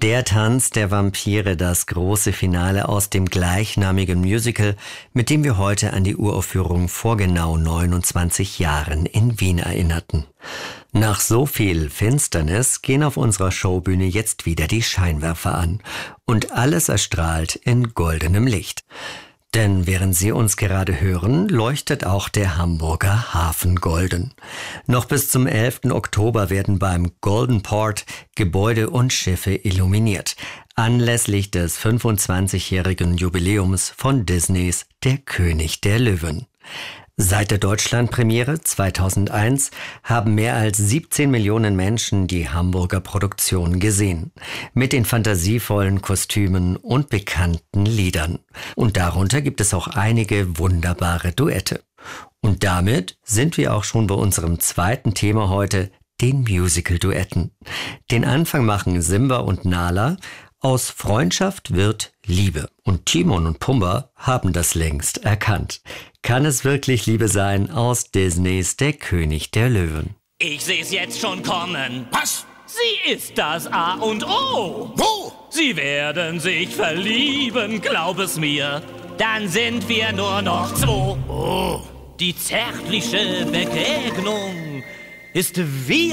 Der Tanz der Vampire, das große Finale aus dem gleichnamigen Musical, mit dem wir heute an die Uraufführung vor genau 29 Jahren in Wien erinnerten. Nach so viel Finsternis gehen auf unserer Showbühne jetzt wieder die Scheinwerfer an und alles erstrahlt in goldenem Licht. Denn während Sie uns gerade hören, leuchtet auch der Hamburger Hafen golden. Noch bis zum 11. Oktober werden beim Golden Port Gebäude und Schiffe illuminiert, anlässlich des 25-jährigen Jubiläums von Disneys Der König der Löwen. Seit der Deutschlandpremiere 2001 haben mehr als 17 Millionen Menschen die Hamburger Produktion gesehen. Mit den fantasievollen Kostümen und bekannten Liedern. Und darunter gibt es auch einige wunderbare Duette. Und damit sind wir auch schon bei unserem zweiten Thema heute, den Musical-Duetten. Den Anfang machen Simba und Nala. Aus Freundschaft wird Liebe. Und Timon und Pumba haben das längst erkannt. Kann es wirklich Liebe sein aus Disneys Der König der Löwen? Ich seh's jetzt schon kommen. Was? Sie ist das A und O. Wo? Sie werden sich verlieben, glaub es mir. Dann sind wir nur noch zwei. Oh. Die zärtliche Begegnung ist wie